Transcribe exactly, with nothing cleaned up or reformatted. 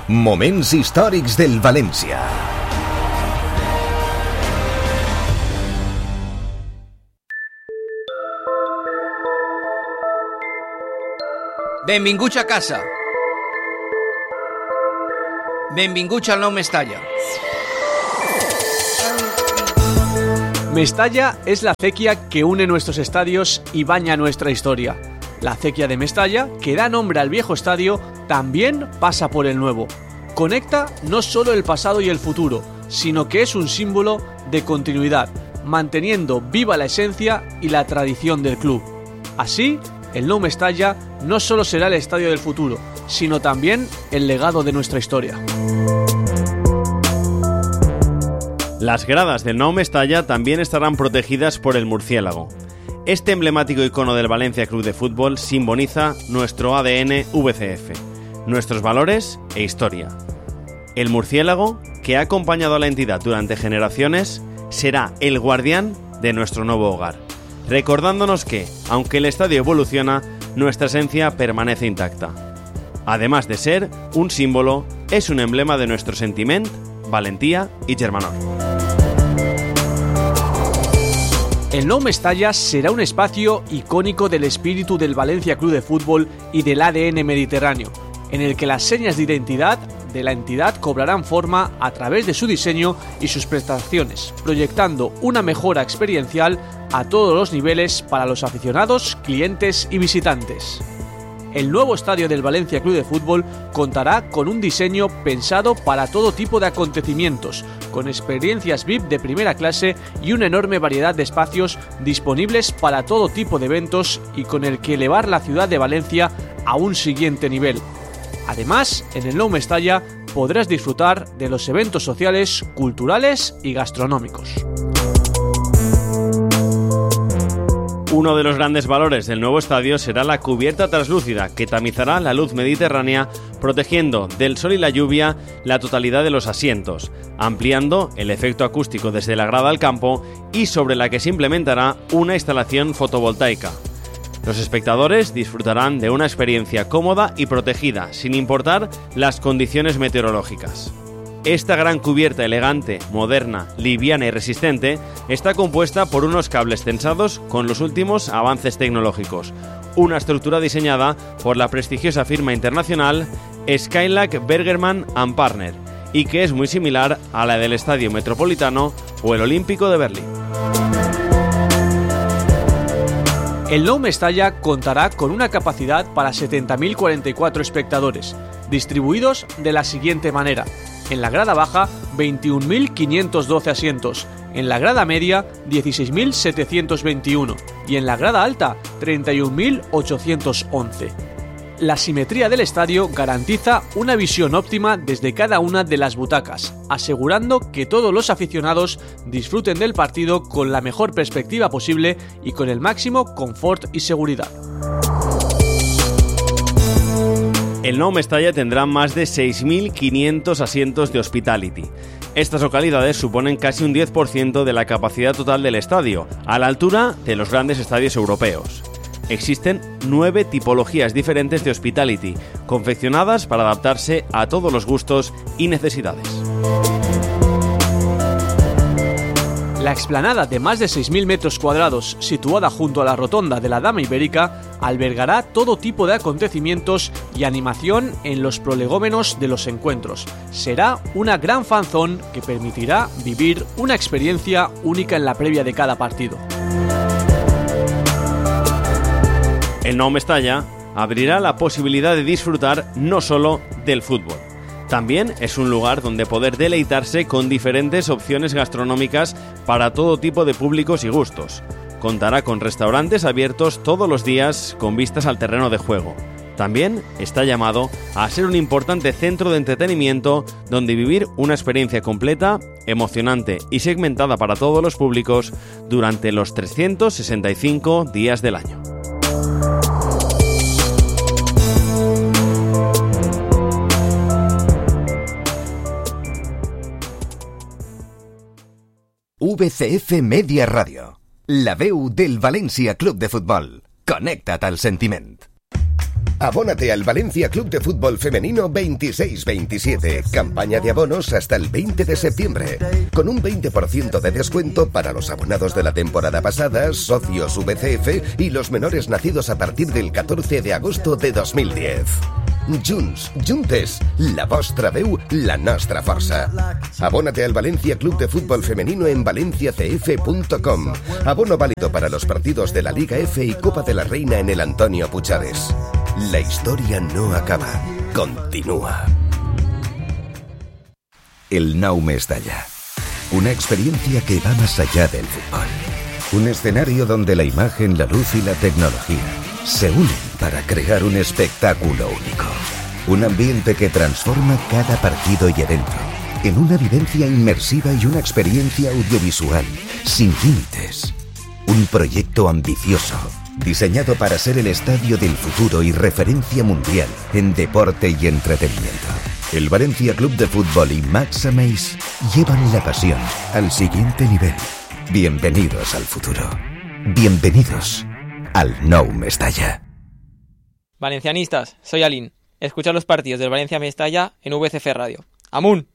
Moments històrics del València. Benvinguts a casa. Benvinguts al nou Mestalla. Mestalla es la acequia que une nuestros estadios y baña nuestra historia. La acequia de Mestalla, que da nombre al viejo estadio, también pasa por el nuevo. Conecta no solo el pasado y el futuro, sino que es un símbolo de continuidad, manteniendo viva la esencia y la tradición del club. Así, el Nou Mestalla no solo será el estadio del futuro, sino también el legado de nuestra historia. Las gradas del Nou Mestalla también estarán protegidas por el murciélago. Este emblemático icono del Valencia Club de Fútbol simboliza nuestro A D N V C F, nuestros valores e historia. El murciélago, que ha acompañado a la entidad durante generaciones, será el guardián de nuestro nuevo hogar, recordándonos que, aunque el estadio evoluciona, nuestra esencia permanece intacta. Además de ser un símbolo, es un emblema de nuestro sentiment, valentía y germanor. El Nou Mestalla será un espacio icónico del espíritu del Valencia Club de Fútbol y del A D N mediterráneo, en el que las señas de identidad de la entidad cobrarán forma a través de su diseño y sus prestaciones, proyectando una mejora experiencial a todos los niveles para los aficionados, clientes y visitantes. El nuevo estadio del Valencia Club de Fútbol contará con un diseño pensado para todo tipo de acontecimientos, con experiencias V I P de primera clase y una enorme variedad de espacios disponibles para todo tipo de eventos y con el que elevar la ciudad de Valencia a un siguiente nivel. Además, en el Nou Mestalla podrás disfrutar de los eventos sociales, culturales y gastronómicos. Uno de los grandes valores del nuevo estadio será la cubierta translúcida que tamizará la luz mediterránea, protegiendo del sol y la lluvia la totalidad de los asientos, ampliando el efecto acústico desde la grada al campo y sobre la que se implementará una instalación fotovoltaica. Los espectadores disfrutarán de una experiencia cómoda y protegida, sin importar las condiciones meteorológicas. Esta gran cubierta elegante, moderna, liviana y resistente está compuesta por unos cables tensados con los últimos avances tecnológicos, una estructura diseñada por la prestigiosa firma internacional Skylac Bergermann and Partner y que es muy similar a la del Estadio Metropolitano o el Olímpico de Berlín. El Nou Mestalla contará con una capacidad para setenta mil cuarenta y cuatro espectadores, distribuidos de la siguiente manera. En la grada baja, veintiún mil quinientos doce asientos, en la grada media, dieciséis mil setecientos veintiuno y en la grada alta, treinta y un mil ochocientos once. La simetría del estadio garantiza una visión óptima desde cada una de las butacas, asegurando que todos los aficionados disfruten del partido con la mejor perspectiva posible y con el máximo confort y seguridad. El Nou Mestalla tendrá más de seis mil quinientos asientos de Hospitality. Estas localidades suponen casi un diez por ciento de la capacidad total del estadio, a la altura de los grandes estadios europeos. Existen nueve tipologías diferentes de Hospitality, confeccionadas para adaptarse a todos los gustos y necesidades. La explanada de más de seis mil metros cuadrados, situada junto a la rotonda de la Dama Ibérica, albergará todo tipo de acontecimientos y animación en los prolegómenos de los encuentros. Será una gran fanzone que permitirá vivir una experiencia única en la previa de cada partido. El Nou Mestalla abrirá la posibilidad de disfrutar no solo del fútbol. También es un lugar donde poder deleitarse con diferentes opciones gastronómicas para todo tipo de públicos y gustos. Contará con restaurantes abiertos todos los días con vistas al terreno de juego. También está llamado a ser un importante centro de entretenimiento donde vivir una experiencia completa, emocionante y segmentada para todos los públicos durante los trescientos sesenta y cinco días del año. V C F Media Ràdio, la veu del València Club de Futbol. Connecta't al sentiment. Abónate al Valencia Club de Fútbol Femenino veintiséis veintisiete. Campaña de abonos hasta el veinte de septiembre. Con un veinte por ciento de descuento para los abonados de la temporada pasada, socios V C F y los menores nacidos a partir del catorce de agosto de dos mil diez. Junts, juntes, la vostra veu, la nostra força. Abónate al Valencia Club de Fútbol Femenino en valencia c f punto com. Abono válido para los partidos de la Liga F y Copa de la Reina en el Antonio Puigades. La historia no acaba, continúa. El Nou Mestalla. Una experiencia que va más allá del fútbol. Un escenario donde la imagen, la luz y la tecnología se unen para crear un espectáculo único. Un ambiente que transforma cada partido y evento en una vivencia inmersiva y una experiencia audiovisual sin límites. Un proyecto ambicioso, diseñado para ser el estadio del futuro y referencia mundial en deporte y entretenimiento. El Valencia Club de Fútbol y Max Ameis llevan la pasión al siguiente nivel. Bienvenidos al futuro. Bienvenidos al Nou Mestalla. Valencianistas, soy Alín. Escucha los partidos del Valencia Mestalla en V C F Radio. ¡Amun!